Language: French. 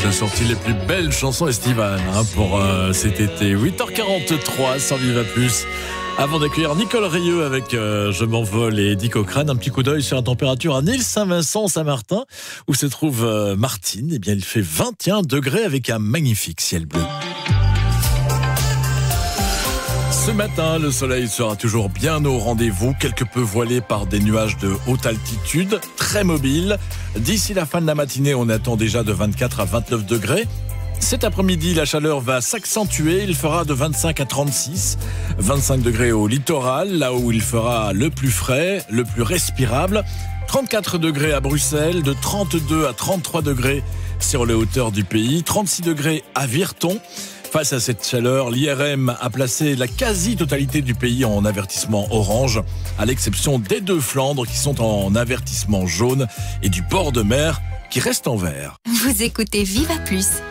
nous a sorti les plus belles chansons estivales pour cet été. 8h43 sans Viva Plus. Avant d'accueillir Nicole Rieu avec Je m'envole et Eddie Cochrane, un petit coup d'œil sur la température à Nil-Saint-Vincent-Saint-Martin où se trouve Martine. Eh bien, il fait 21 degrés avec un magnifique ciel bleu. Ce matin, le soleil sera toujours bien au rendez-vous, quelque peu voilé par des nuages de haute altitude, très mobiles. D'ici la fin de la matinée, on attend déjà de 24 à 29 degrés. Cet après-midi, la chaleur va s'accentuer, il fera de 25 à 36, 25 degrés au littoral, là où il fera le plus frais, le plus respirable. 34 degrés à Bruxelles, de 32 à 33 degrés sur les hauteurs du pays, 36 degrés à Virton. Face à cette chaleur, l'IRM a placé la quasi-totalité du pays en avertissement orange, à l'exception des deux Flandres qui sont en avertissement jaune et du bord de mer qui reste en vert. Vous écoutez Viva Plus.